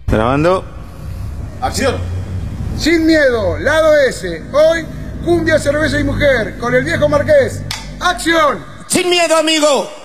Grabando. ¡Acción! Sin miedo, lado S. Hoy, cumbia, cerveza y mujer. Con el viejo Marqués. ¡Acción! Sin miedo, amigo.